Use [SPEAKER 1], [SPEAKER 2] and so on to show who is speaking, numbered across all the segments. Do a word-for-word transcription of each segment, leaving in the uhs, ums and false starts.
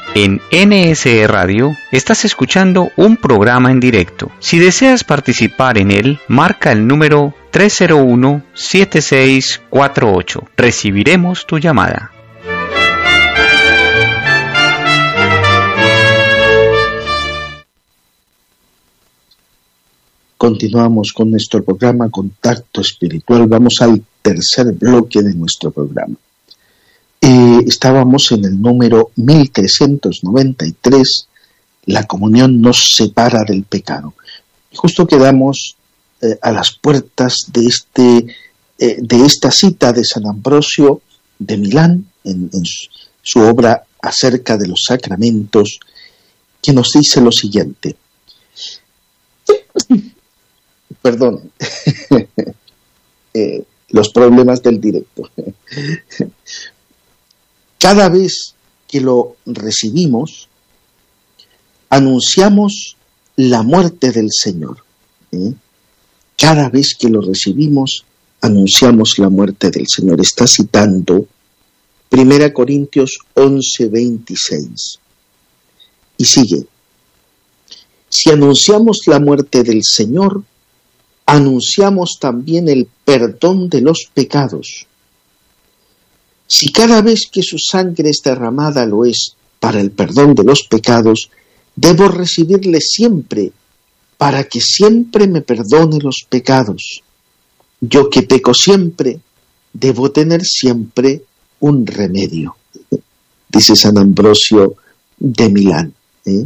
[SPEAKER 1] En N S E Radio estás escuchando un programa en directo. Si deseas participar en él, marca el número tres cero uno, siete seis cuatro ocho. Recibiremos tu llamada.
[SPEAKER 2] Continuamos con nuestro programa Contacto Espiritual. Vamos al tercer bloque de nuestro programa. Eh, estábamos en el número mil trescientos noventa y tres, la comunión nos separa del pecado. Y justo quedamos eh, a las puertas de, este, eh, de esta cita de San Ambrosio de Milán, en, en su, su obra acerca de los sacramentos, que nos dice lo siguiente. Perdón, eh, los problemas del directo. Cada vez que lo recibimos, anunciamos la muerte del Señor. ¿eh? Cada vez que lo recibimos, anunciamos la muerte del Señor. Está citando Primera Corintios once, veintiséis. Y sigue. Si anunciamos la muerte del Señor, anunciamos también el perdón de los pecados. Si cada vez que su sangre es derramada lo es para el perdón de los pecados, debo recibirle siempre, para que siempre me perdone los pecados. Yo que peco siempre, debo tener siempre un remedio, dice San Ambrosio de Milán. ¿eh?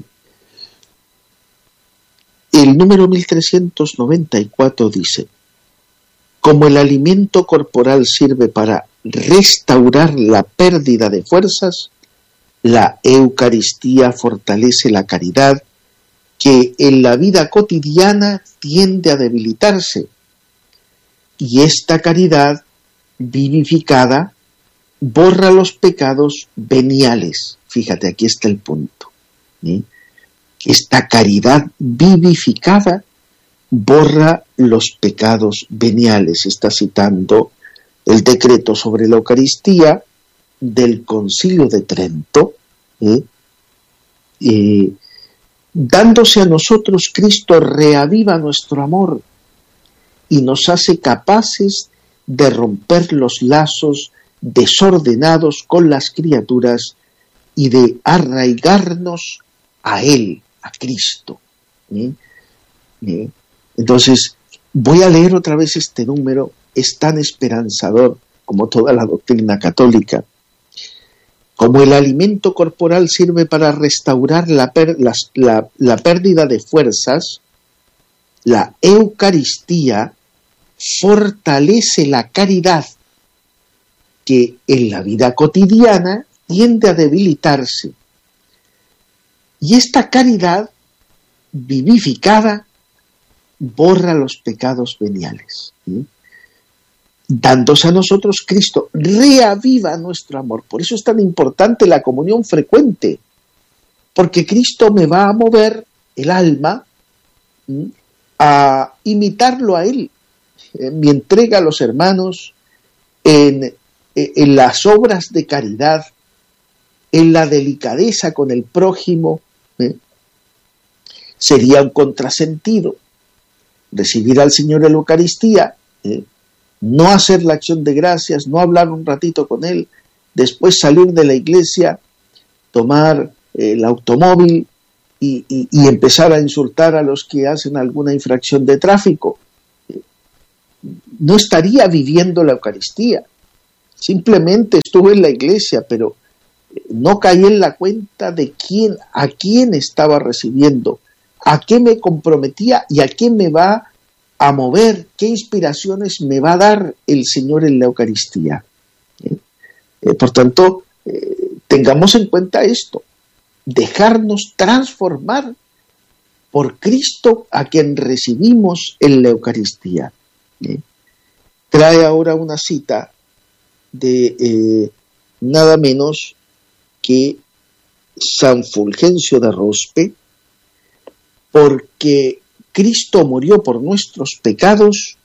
[SPEAKER 2] El número mil trescientos noventa y cuatro dice, como el alimento corporal sirve para restaurar la pérdida de fuerzas, la Eucaristía fortalece la caridad que en la vida cotidiana tiende a debilitarse. Y esta caridad vivificada borra los pecados veniales. Fíjate, aquí está el punto. ¿eh? Esta caridad vivificada borra los pecados veniales. Está citando el decreto sobre la Eucaristía del Concilio de Trento. ¿eh? Eh, dándose a nosotros, Cristo reaviva nuestro amor y nos hace capaces de romper los lazos desordenados con las criaturas y de arraigarnos a Él, a Cristo. ¿eh? ¿eh? Entonces, voy a leer otra vez este número, es tan esperanzador como toda la doctrina católica. Como el alimento corporal sirve para restaurar la, per, la, la, la pérdida de fuerzas, la Eucaristía fortalece la caridad que en la vida cotidiana tiende a debilitarse. Y esta caridad vivificada borra los pecados veniales. ¿sí? Dándose a nosotros, Cristo reaviva nuestro amor. Por eso es tan importante la comunión frecuente, porque Cristo me va a mover el alma ¿sí? a imitarlo a Él. En mi entrega a los hermanos, en, en las obras de caridad, en la delicadeza con el prójimo, ¿eh? sería un contrasentido recibir al Señor en la Eucaristía, ¿eh? no hacer la acción de gracias, no hablar un ratito con Él, después salir de la iglesia, tomar eh, el automóvil y, y, y empezar a insultar a los que hacen alguna infracción de tráfico. No estaría viviendo la Eucaristía. Simplemente estuve en la iglesia, pero no caí en la cuenta de quién, a quién estaba recibiendo, a qué me comprometía y a quién me va a mover, qué inspiraciones me va a dar el Señor en la Eucaristía. ¿Eh? Eh, por tanto, eh, tengamos en cuenta esto, dejarnos transformar por Cristo a quien recibimos en la Eucaristía. ¿Eh? Trae ahora una cita de eh, nada menos que San Fulgencio de Rospe, porque Cristo murió por nuestros pecados,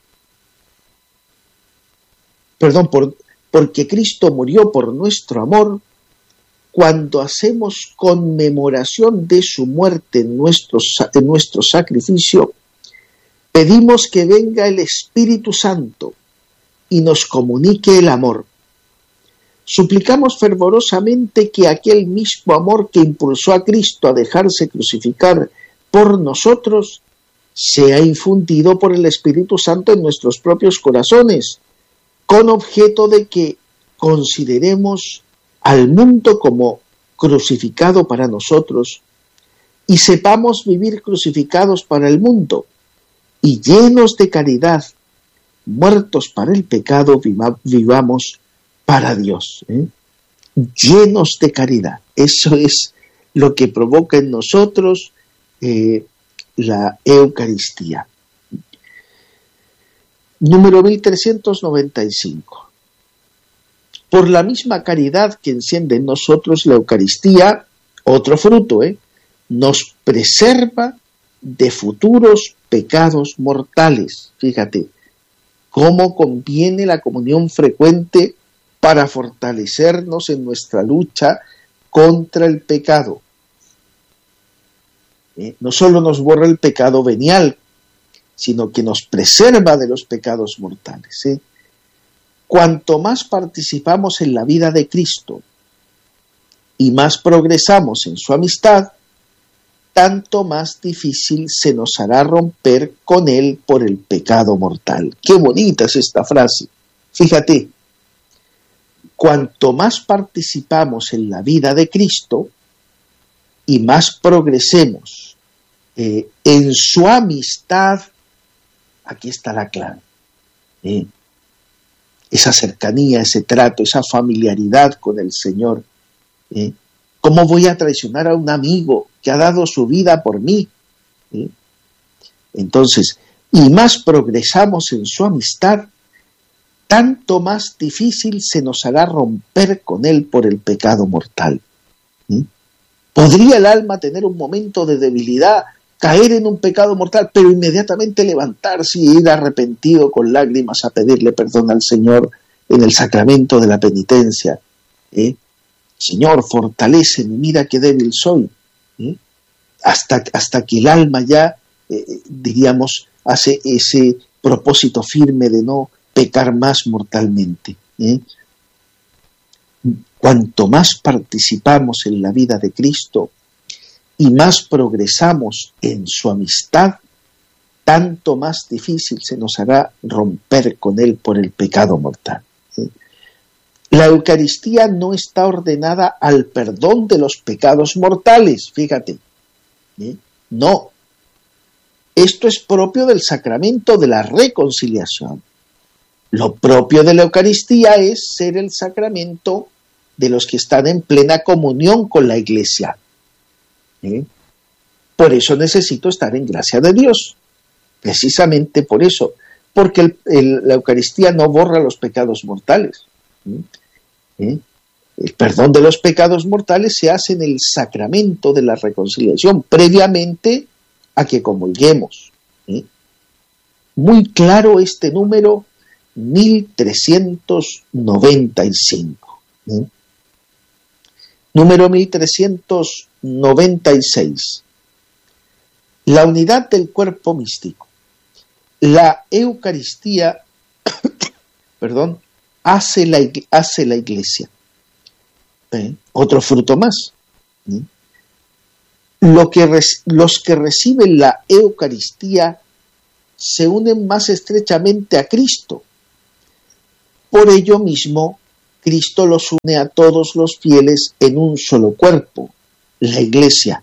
[SPEAKER 2] perdón, por, porque Cristo murió por nuestro amor, cuando hacemos conmemoración de su muerte en nuestro, en nuestro sacrificio, pedimos que venga el Espíritu Santo y nos comunique el amor. Suplicamos fervorosamente que aquel mismo amor que impulsó a Cristo a dejarse crucificar por nosotros sea infundido por el Espíritu Santo en nuestros propios corazones, con objeto de que consideremos al mundo como crucificado para nosotros y sepamos vivir crucificados para el mundo y llenos de caridad, muertos para el pecado, viva, vivamos para Dios, ¿eh? Llenos de caridad. Eso es lo que provoca en nosotros eh, la Eucaristía. Número mil trescientos noventa y cinco. Por la misma caridad que enciende en nosotros la Eucaristía, otro fruto, ¿eh? nos preserva de futuros pecados mortales. Fíjate, cómo conviene la comunión frecuente para fortalecernos en nuestra lucha contra el pecado. ¿Eh? No solo nos borra el pecado venial, sino que nos preserva de los pecados mortales. ¿eh? Cuanto más participamos en la vida de Cristo y más progresamos en su amistad, tanto más difícil se nos hará romper con Él por el pecado mortal. Qué bonita es esta frase. Fíjate, cuanto más participamos en la vida de Cristo y más progresemos eh, en su amistad, aquí está la clave. ¿eh? Esa cercanía, ese trato, esa familiaridad con el Señor. ¿eh? ¿Cómo voy a traicionar a un amigo que ha dado su vida por mí? ¿eh? Entonces, y más progresamos en su amistad, tanto más difícil se nos hará romper con él por el pecado mortal. ¿eh? ¿Podría el alma tener un momento de debilidad, caer en un pecado mortal, pero inmediatamente levantarse y ir arrepentido con lágrimas a pedirle perdón al Señor en el sacramento de la penitencia? ¿eh? Señor, fortaléceme, mira qué débil soy. ¿eh? Hasta, hasta que el alma ya, eh, diríamos, hace ese propósito firme de no pecar más mortalmente. ¿eh? Cuanto más participamos en la vida de Cristo y más progresamos en su amistad, tanto más difícil se nos hará romper con él por el pecado mortal. ¿eh? La Eucaristía no está ordenada al perdón de los pecados mortales, fíjate. ¿eh? No. Esto es propio del sacramento de la reconciliación. Lo propio de la Eucaristía es ser el sacramento de los que están en plena comunión con la Iglesia. ¿eh? Por eso necesito estar en gracia de Dios. Precisamente por eso. Porque el, el, la Eucaristía no borra los pecados mortales. ¿eh? ¿Eh? El perdón de los pecados mortales se hace en el sacramento de la reconciliación, previamente a que comulguemos. ¿eh? Muy claro este número mil trescientos noventa y cinco. ¿eh? Número mil trescientos noventa y seis. La unidad del cuerpo místico. La Eucaristía, perdón, hace la, hace la Iglesia. ¿Eh? Otro fruto más. ¿eh? Lo que res, los que reciben la Eucaristía se unen más estrechamente a Cristo. Por ello mismo, Cristo los une a todos los fieles en un solo cuerpo, la Iglesia.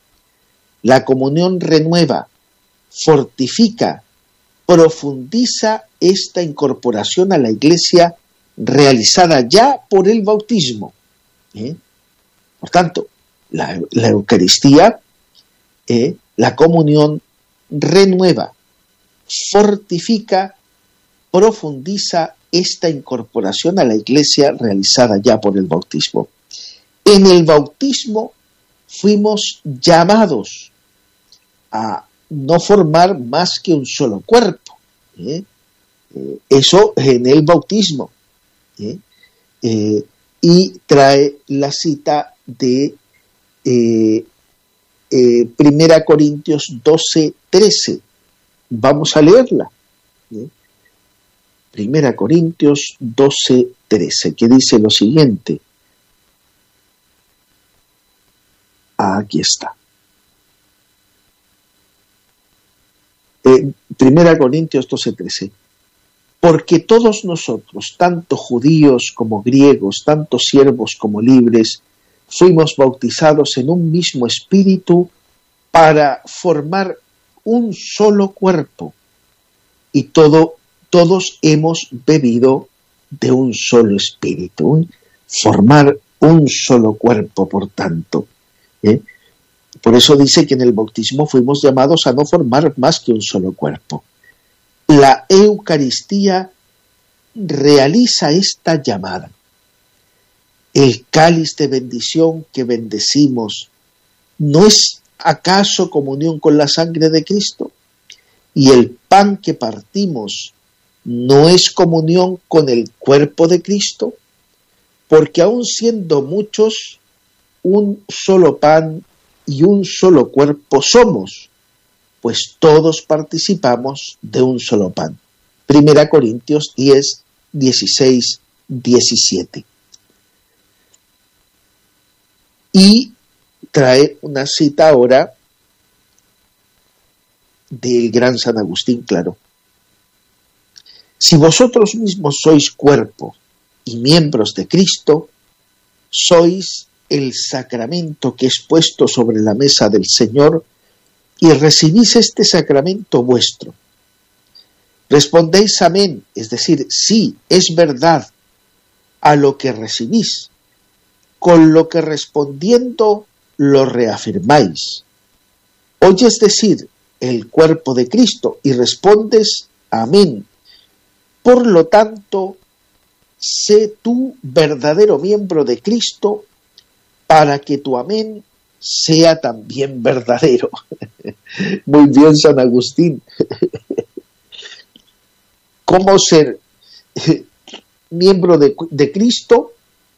[SPEAKER 2] La comunión renueva, fortifica, profundiza esta incorporación a la Iglesia realizada ya por el bautismo. ¿eh? Por tanto, la, la Eucaristía, eh, la comunión renueva, fortifica, profundiza esta incorporación a la Iglesia realizada ya por el bautismo. En el bautismo fuimos llamados a no formar más que un solo cuerpo. ¿eh? Eh, eso en el bautismo. ¿eh? Eh, y trae la cita de eh, eh, Primera Corintios doce, trece. Vamos a leerla. ¿eh? Primera Corintios doce, trece, que dice lo siguiente. Aquí está. Eh, Primera Corintios doce, trece. Porque todos nosotros, tanto judíos como griegos, tanto siervos como libres, fuimos bautizados en un mismo espíritu para formar un solo cuerpo. Y todo, todos hemos bebido de un solo espíritu. Un, formar un solo cuerpo, por tanto. ¿eh? Por eso dice que en el bautismo fuimos llamados a no formar más que un solo cuerpo. La Eucaristía realiza esta llamada. El cáliz de bendición que bendecimos, ¿no es acaso comunión con la sangre de Cristo? Y el pan que partimos, ¿no es comunión con el cuerpo de Cristo? Porque aun siendo muchos, un solo pan y un solo cuerpo somos, pues todos participamos de un solo pan. Primera Corintios diez, dieciséis, diecisiete. Y trae una cita ahora del gran San Agustín, claro. Si vosotros mismos sois cuerpo y miembros de Cristo, sois el sacramento que es puesto sobre la mesa del Señor y recibís este sacramento vuestro. Respondéis amén, es decir, sí, es verdad, a lo que recibís, con lo que respondiendo lo reafirmáis. Oyes decir el cuerpo de Cristo y respondes amén. Por lo tanto, sé tú verdadero miembro de Cristo para que tu amén sea también verdadero. Muy bien, San Agustín. ¿Cómo ser miembro de, de Cristo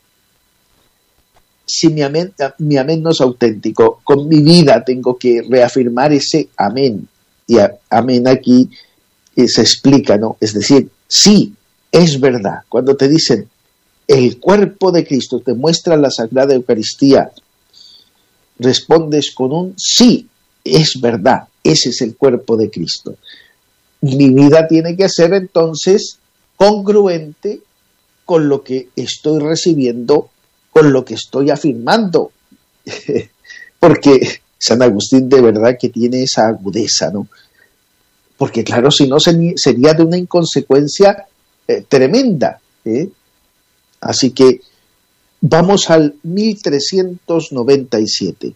[SPEAKER 2] si mi amén, mi amén no es auténtico? Con mi vida tengo que reafirmar ese amén. Y a, amén aquí eh, se explica, ¿no? Es decir, sí, es verdad. Cuando te dicen el cuerpo de Cristo, te muestra la Sagrada Eucaristía, respondes con un sí, es verdad, ese es el cuerpo de Cristo. Mi vida tiene que ser entonces congruente con lo que estoy recibiendo, con lo que estoy afirmando. Porque San Agustín de verdad que tiene esa agudeza, ¿no? Porque claro, si no sería de una inconsecuencia eh, tremenda, ¿eh? Así que vamos al mil trescientos noventa y siete.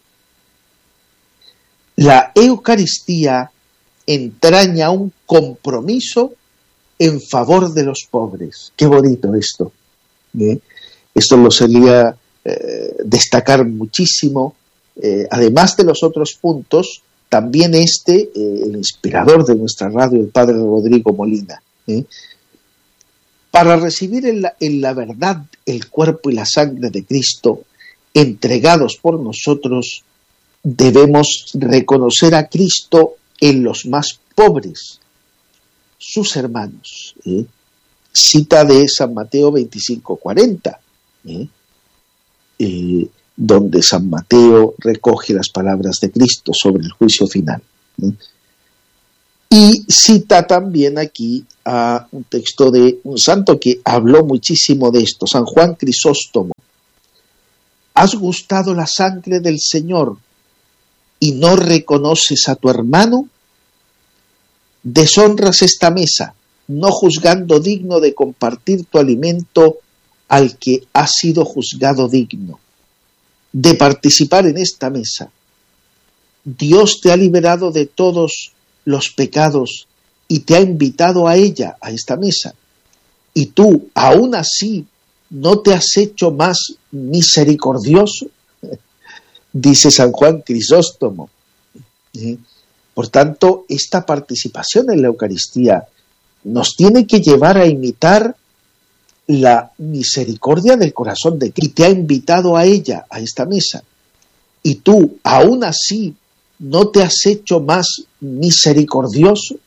[SPEAKER 2] La Eucaristía entraña un compromiso en favor de los pobres. Qué bonito esto. ¿eh? Esto lo solía eh, destacar muchísimo. Eh, además de los otros puntos, también este, eh, el inspirador de nuestra radio, el padre Rodrigo Molina. ¿eh? Para recibir en la, en la verdad el cuerpo y la sangre de Cristo, entregados por nosotros, debemos reconocer a Cristo en los más pobres, sus hermanos. ¿eh? Cita de San Mateo veinticinco cuarenta, ¿eh? Eh, donde San Mateo recoge las palabras de Cristo sobre el juicio final. ¿eh? Y cita también aquí a un texto de un santo que habló muchísimo de esto, San Juan Crisóstomo. ¿Has gustado la sangre del Señor y no reconoces a tu hermano? Deshonras esta mesa, no juzgando digno de compartir tu alimento al que ha sido juzgado digno de participar en esta mesa. Dios te ha liberado de todos los pecados y te ha invitado a ella, a esta mesa. Y tú, aún así, ¿no te has hecho más misericordioso? Dice San Juan Crisóstomo. ¿Eh? Por tanto, esta participación en la Eucaristía nos tiene que llevar a imitar la misericordia del corazón de Cristo y te ha invitado a ella, a esta misa, y tú aún así no te has hecho más misericordioso,